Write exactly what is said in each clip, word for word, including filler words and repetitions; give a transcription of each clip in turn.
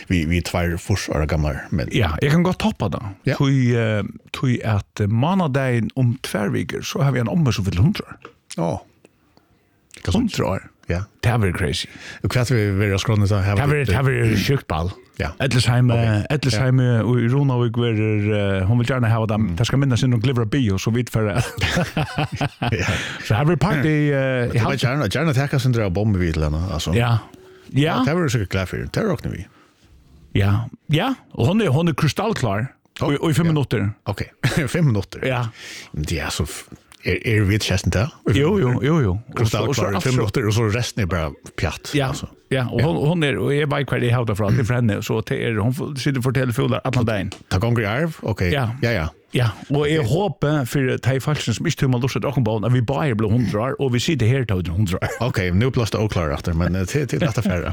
vi vi två försvara gamla men. Ja, jag kan godt toppa det. Ja. Tui uh, tui at uh, månaden om två veckor så har vi en ommer som vill hundra. Ja. Hundra år. Ja. Det var crazy. Och kvart vi vill skråna så här. Det var det var sjukt ball. Ja. Edlesheim, Edlesheim och Ronavik var hon vill gärna ha dem. Det ska minnas in och Gliver Bio så vitt för det. Så har vi party i Jag vet gärna gärna täcka sin dra bomb vid lena alltså. Ja. Ja. Det var så klart för. Det rockar vi. Ja. Ja, och hon är hon är kristallklar. Och i fem minuter. Okej. fem minuter. Ja. Det är så är är vi chesten där? Jo jo jo jo. Och så fem minuter och så resten är bara pjatt ja, alltså. Ja, och hon hon är och jag vet kvar det hade från för henne så till hon sitter för telefoner alla dagen. Ta gånger arv. Okej. Ja, ja. Ja, och jag hoppas för att falschen som inte har lustat och barn att vi bara blir hundra år och vi sitter här till hundra år. Okej, nu plus det oklar efter men till till detta färre.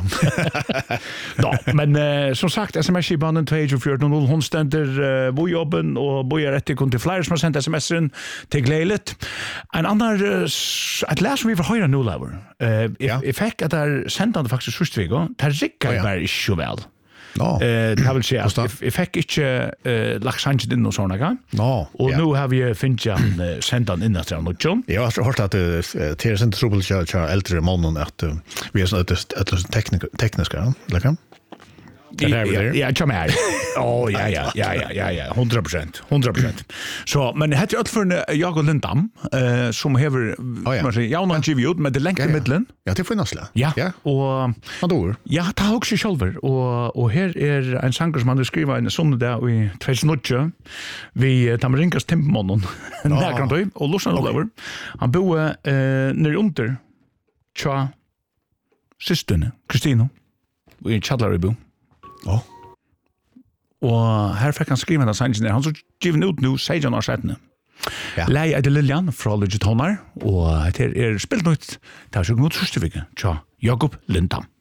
Ja, men uh, som sagt sms-banen två fyra noll hon ständer uh, bo jobben och bojar rätt till till flyers som sent sms:en till glädligt. En annan uh, att läsa vi för höra nu lever. Eh uh, if fick att där sända faktiskt först vecka. Det rickar bara i så väl. No. Eh, det vill säga att jag fick inte uh, laxanget in och såna gång. No. Och nu har vi finnit en uh, sändan in att och John. Jag har hört att det är inte trubbel att köra äldre mannen att vi är så att det tekniska, eller kan? Ja, ja, jag med. Åh, ja, ja, ja, ja, ja, ja, hundra procent, hundra procent. Så, men det heter för jag och Lindam, eh, som hever, oh, ja. man säger, jag har inte givet ut, men det länkar ja, ja. middelen. Ja, det får näsla. Ja, ja. och... Vad då? Ja, det har också själver, och, och här är en sanger som han har skrivit en sån där i tjugohundra vi tar med ringas timpermannen, där kan du, och lossar okay. Över. Han bor eh, nere under, tja, systerne, Kristina, i Tjallarebo. Ja. Og her fikk han skrive den sangen der. Han så given ut nu sexton år sedan. Ja. Lei er det Liljan fra Legit Honar, og det er spilt nytt. Det er så godt sørste vike. Tja, Jakob Lindam.